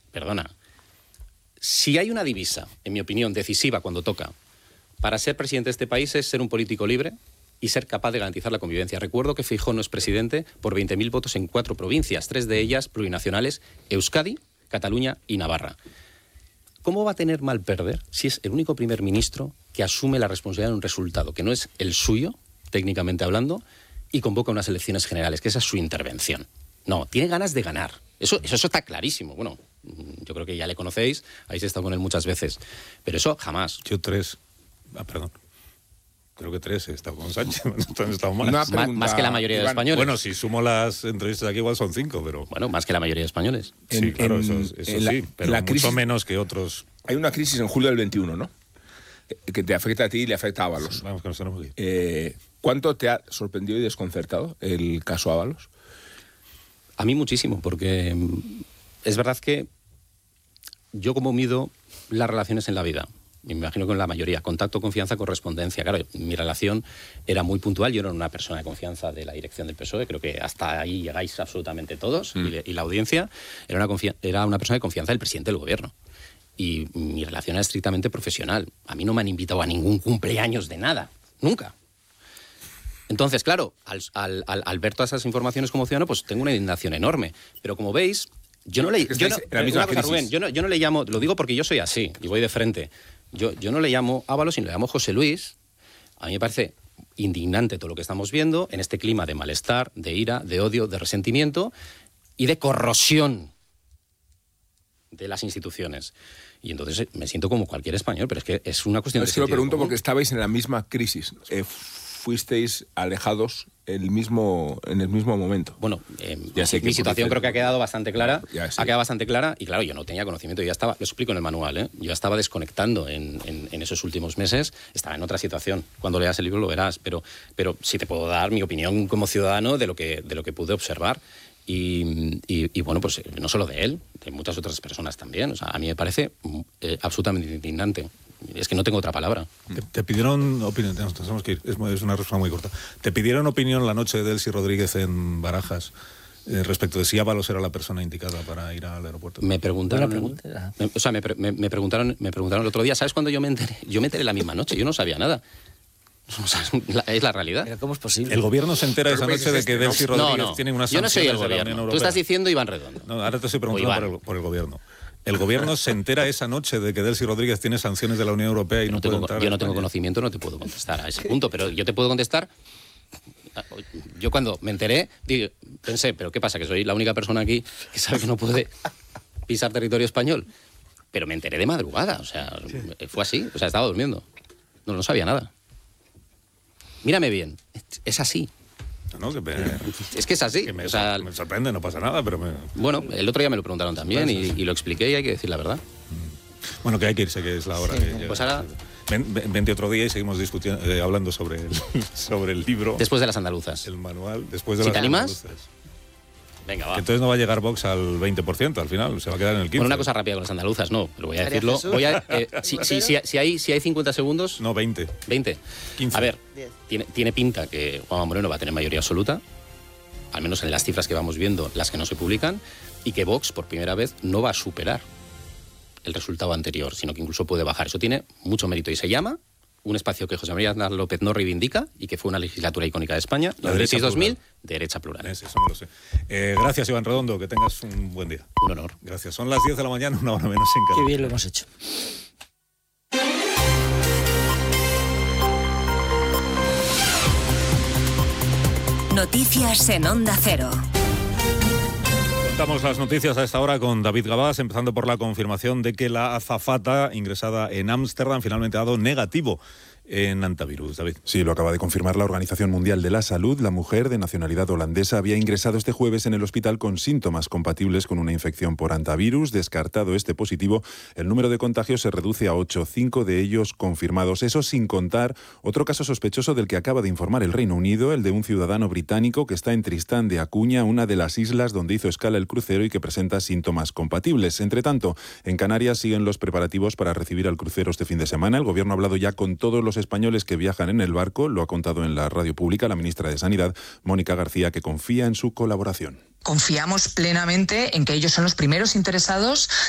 perdona, si hay una divisa, en mi opinión, decisiva cuando toca para ser presidente de este país es ser un político libre y ser capaz de garantizar la convivencia. Recuerdo que Feijóo no es presidente por 20.000 votos en 4 provincias, 3 de ellas plurinacionales, Euskadi, Cataluña y Navarra. ¿Cómo va a tener mal perder si es el único primer ministro que asume la responsabilidad de un resultado que no es el suyo, técnicamente hablando, y convoca unas elecciones generales, que esa es su intervención? No, tiene ganas de ganar. Eso está clarísimo. Bueno, yo creo que ya le conocéis, habéis estado con él muchas veces, pero eso jamás. Yo 3. Perdón. Creo que 3 he estado con Sánchez. No he estado más que la mayoría de españoles. Bueno, si sumo las entrevistas aquí igual son 5, pero... Bueno, más que la mayoría de españoles. Sí, claro, eso sí, pero mucho crisis, menos que otros. Hay una crisis en julio del 21, ¿no? Que te afecta a ti y le afecta a Ábalos. Vamos, que nos tenemos aquí. ¿Cuánto te ha sorprendido y desconcertado el caso Ábalos? A mí muchísimo, porque es verdad que yo como mido las relaciones en la vida, me imagino que en la mayoría, contacto, confianza, correspondencia. Claro, mi relación era muy puntual, yo no era una persona de confianza de la dirección del PSOE, creo que hasta ahí llegáis absolutamente todos, y la audiencia era una persona de confianza del presidente del gobierno. Y mi relación era estrictamente profesional. A mí no me han invitado a ningún cumpleaños de nada, nunca. Entonces, claro, al ver todas esas informaciones como ciudadano, pues tengo una indignación enorme. Pero como veis, yo no le llamo, lo digo porque yo soy así y voy de frente. Yo no le llamo Ábalos, sino le llamo José Luis. A mí me parece indignante todo lo que estamos viendo en este clima de malestar, de ira, de odio, de resentimiento y de corrosión de las instituciones. Y entonces me siento como cualquier español, pero es que es una cuestión de sentido común. Es que lo pregunto común. porque estabais en la misma crisis. Fuisteis alejados en el mismo momento. Bueno, mi situación creo que ha quedado bastante clara. Ha quedado bastante clara y claro, yo no tenía conocimiento. Yo ya estaba, lo explico en el manual, yo estaba desconectando en esos últimos meses. Estaba en otra situación. Cuando leas el libro lo verás. Pero sí te puedo dar mi opinión como ciudadano de lo que pude observar. Y bueno, pues no solo de él, de muchas otras personas también. O sea, a mí me parece absolutamente indignante. Es que no tengo otra palabra. Te pidieron opinión, tenemos que ir, es una respuesta muy corta. ¿Te pidieron opinión la noche de Delcy Rodríguez en Barajas respecto de si Ábalos era la persona indicada para ir al aeropuerto? Me preguntaron, me preguntaron el otro día, ¿sabes cuándo yo me enteré? Yo me enteré la misma noche, yo no sabía nada. O sea, es la realidad. ¿Pero cómo es posible? El gobierno se entera esa noche de que Delcy Rodríguez tiene unas sanciones. Yo no soy el gobierno. Tú estás diciendo Iván Redondo. No, ahora te estoy preguntando por el gobierno. ¿El gobierno se entera esa noche de que Delcy Rodríguez tiene sanciones de la Unión Europea y no puede entrar? Yo no tengo conocimiento, no te puedo contestar a ese punto, pero yo te puedo contestar. Yo cuando me enteré, pensé, ¿pero qué pasa? ¿Que soy la única persona aquí que sabe que no puede pisar territorio español? Pero me enteré de madrugada, o sea, fue así, o sea, estaba durmiendo. No sabía nada. Mírame bien, es así. No, es que es así. Que me sorprende, no pasa nada, pero Bueno, el otro día me lo preguntaron también y lo expliqué y hay que decir la verdad. Bueno, que hay que irse, que es la hora. Sí, que pues ahora... Vente otro día y seguimos discutiendo, hablando sobre el libro. Después de las andaluzas. El manual, después de las andaluzas. ¿Te animas? Venga, va. Que entonces no va a llegar Vox al 20%, al final, se va a quedar en el 15%. Bueno, una cosa rápida con las andaluzas, no, pero voy a decirlo. Si hay 50 segundos... No, 20. 20. 15. A ver, tiene pinta que Juanma Moreno va a tener mayoría absoluta, al menos en las cifras que vamos viendo, las que no se publican, y que Vox, por primera vez, no va a superar el resultado anterior, sino que incluso puede bajar. Eso tiene mucho mérito y se llama un espacio que José María Aznar López no reivindica y que fue una legislatura icónica de España, la derecha 2000, derecha plural. Eso no lo sé. Gracias, Iván Redondo, que tengas un buen día. Un honor. Gracias. Son las 10 de la mañana, una hora menos en casa. Qué bien lo hemos hecho. Noticias en Onda Cero. Contamos las noticias a esta hora con David Gabás, empezando por la confirmación de que la azafata ingresada en Ámsterdam finalmente ha dado negativo en antivirus. David. Sí, lo acaba de confirmar la Organización Mundial de la Salud. La mujer de nacionalidad holandesa había ingresado este jueves en el hospital con síntomas compatibles con una infección por antivirus. Descartado este positivo, el número de contagios se reduce a 8, 5 de ellos confirmados. Eso sin contar otro caso sospechoso del que acaba de informar el Reino Unido, el de un ciudadano británico que está en Tristán de Acuña, una de las islas donde hizo escala el crucero y que presenta síntomas compatibles. Entre tanto, en Canarias siguen los preparativos para recibir al crucero este fin de semana. El gobierno ha hablado ya con todos los españoles que viajan en el barco, lo ha contado en la radio pública la ministra de Sanidad, Mónica García, que confía en su colaboración. Confiamos plenamente en que ellos son los primeros interesados